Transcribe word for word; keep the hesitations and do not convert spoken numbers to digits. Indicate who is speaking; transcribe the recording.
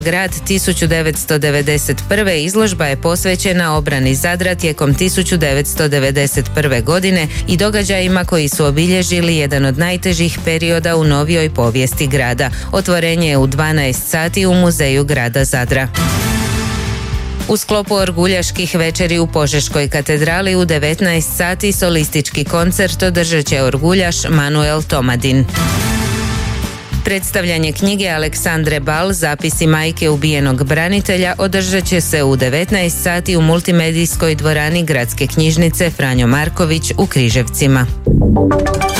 Speaker 1: Grad tisuću devetsto devedeset prve. izložba je posvećena obrani Zadra tijekom tisuću devetsto devedeset prve. godine i događajima koji su obilježili jedan od najtežih perioda u novijoj povijesti grada. Otvorenje je u dvanaest sati u Muzeju grada Zadra. U sklopu orguljaških večeri u Požeškoj katedrali u devetnaest sati solistički koncert održat će orguljaš Manuel Tomadin. Predstavljanje knjige Aleksandre Bal, Zapisi majke ubijenog branitelja, održat će se u devetnaest sati u multimedijskoj dvorani Gradske knjižnice Franjo Marković u Križevcima.